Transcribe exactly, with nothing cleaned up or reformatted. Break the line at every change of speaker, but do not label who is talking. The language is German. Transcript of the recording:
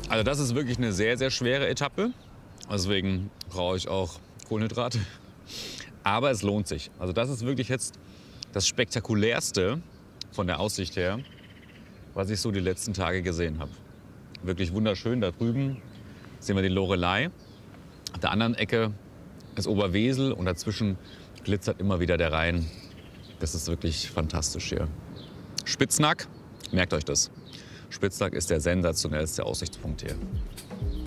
Also das ist wirklich eine sehr, sehr schwere Etappe. Deswegen brauche ich auch Kohlenhydrate. Aber es lohnt sich. Also das ist wirklich jetzt das Spektakulärste von der Aussicht her, was ich so die letzten Tage gesehen habe. Wirklich wunderschön. Da drüben sehen wir die Loreley. Auf der anderen Ecke ist Oberwesel und dazwischen glitzert immer wieder der Rhein. Das ist wirklich fantastisch hier. Spitznack, merkt euch das. Spitznack ist der sensationellste Aussichtspunkt hier.